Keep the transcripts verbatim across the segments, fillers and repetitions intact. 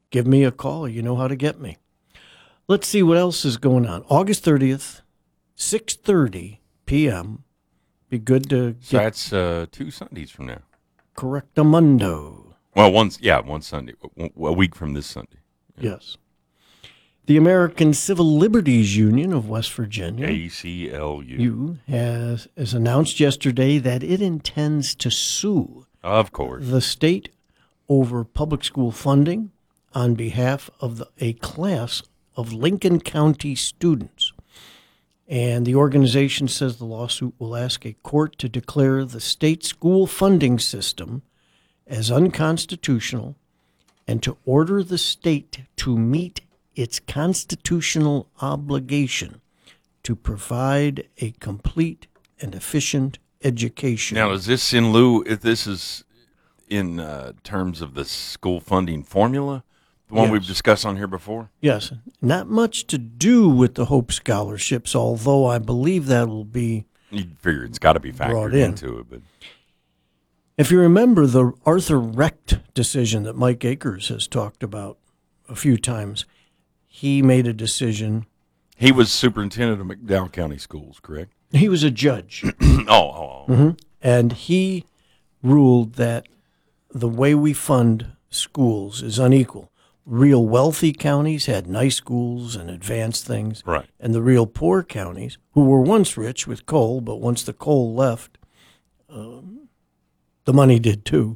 give me a call. You know how to get me. Let's see what else is going on. August thirtieth, six thirty p.m. Be good to get. So that's uh, two Sundays from now. Correctamundo. Well, once, yeah, one Sunday, a week from this Sunday. Yeah. Yes. The American Civil Liberties Union of West Virginia, A C L U, U, has, has announced yesterday that it intends to sue of course the state over public school funding on behalf of the, a class of Lincoln County students. And the organization says the lawsuit will ask a court to declare the state school funding system as unconstitutional and to order the state to meet its constitutional obligation to provide a complete and efficient education. Now, is this in lieu, if this is in uh, terms of the school funding formula, the one Yes. we've discussed on here before? Yes, not much to do with the Hope Scholarships, although I believe that will be You figure it's got to be factored Brought in. into it. But If you remember the Arthur Recht decision that Mike Akers has talked about a few times, he made a decision. he was superintendent of McDowell County Schools, correct? He was a judge, oh, oh, oh. mm-hmm. and he ruled that the way we fund schools is unequal. Real wealthy counties had nice schools and advanced things, Right. and the real poor counties, who were once rich with coal, but once the coal left, um, the money did too,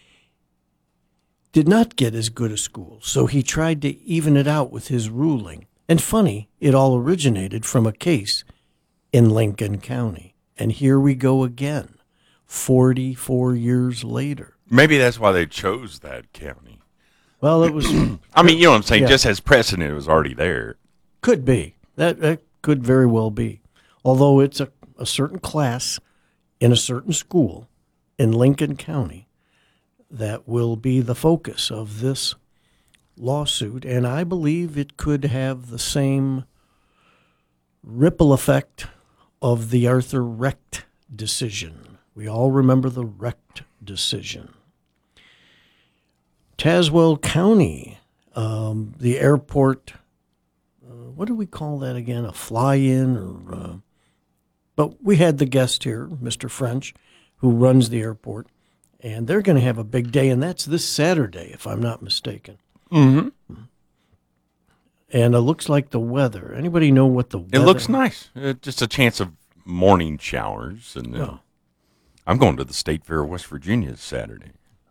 did not get as good a school. So he tried to even it out with his ruling. And funny, it all originated from a case in Lincoln County. And here we go again, forty-four years later. Maybe that's why they chose that county. Well, it was I mean, you know what I'm saying? Yeah. Just as precedent, it was already there. could be. That, that could very well be. Although it's a, a certain class in a certain school in Lincoln County that will be the focus of this lawsuit. And I believe it could have the same ripple effect of the Arthur Recht decision. We all remember the Recht decision. Tazewell County, um, the airport, uh, what do we call that again? A fly-in? or uh, But we had the guest here, Mister French, who runs the airport, and they're going to have a big day, and that's this Saturday, if I'm not mistaken. Mm-hmm. And it looks like the weather. Anybody know what the weather? It looks nice. Uh, just a chance of morning showers. And uh, Oh. I'm going to the State Fair of West Virginia this Saturday.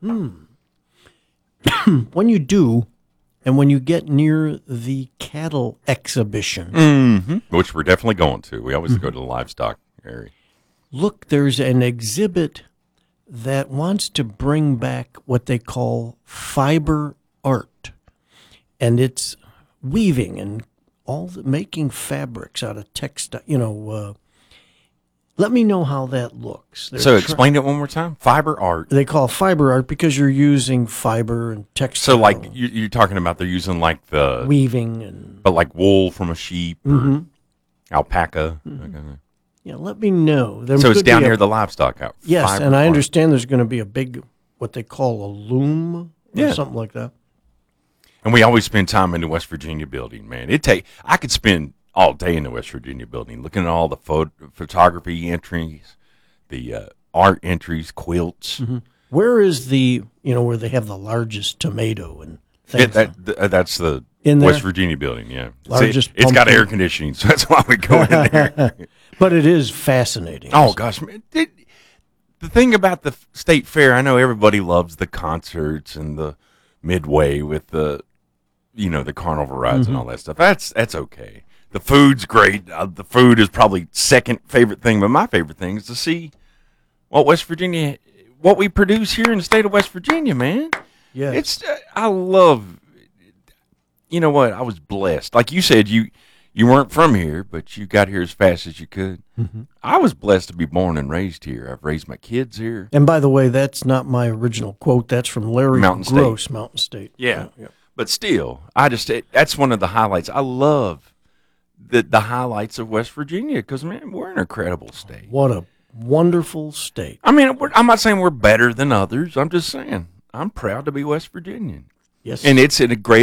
When you do, and when you get near the cattle exhibition, Mm-hmm. Which we're definitely going to. We always go to the livestock area. look, there's an exhibit that wants to bring back what they call fiber art. And it's weaving and all the, making fabrics out of textile, you know. Uh, let me know how that looks. They're So try- explain it one more time. Fiber art. They call it fiber art because you're using fiber and textile. So like you, you're talking about they're using like the, weaving and but like wool from a sheep or Mhm. alpaca. Mm-hmm. Okay. yeah. Let me know. There So it's could be down a- near the livestock out. Yes, Fiber and I art. understand there's going to be a big what they call a loom or Yeah. something like that. And we always spend time in the West Virginia building, man. It take I could spend all day in the West Virginia building looking at all the photo, photography entries, the uh, art entries, quilts. Mm-hmm. Where is the you know where they have the largest tomato and Yeah, things? that, th- uh, that's the In West there? Virginia building, yeah. Largest See, it's got pumpkin. air conditioning, so that's why we go in there. But it is fascinating. Oh, gosh. Man. It, the thing about the f- state fair, I know everybody loves the concerts and the midway with the, you know, the carnival rides and all that stuff. That's that's okay. The food's great. Uh, the food is probably second favorite thing, but my favorite thing is to see what West Virginia, what we produce here in the state of West Virginia, man. Yeah, It's uh, I love. You know what? I was blessed. Like you said, you you weren't from here, but you got here as fast as you could. Mm-hmm. I was blessed to be born and raised here. I've raised my kids here. and by the way, that's not my original quote. That's from Larry Mountain State. Gross, Mountain State. Yeah. yeah. But still, I just it, that's one of the highlights. I love the the highlights of West Virginia because man, we're an incredible state. What a wonderful state. I mean, we're, I'm not saying we're better than others. I'm just saying I'm proud to be West Virginian, Yes, and it's in a great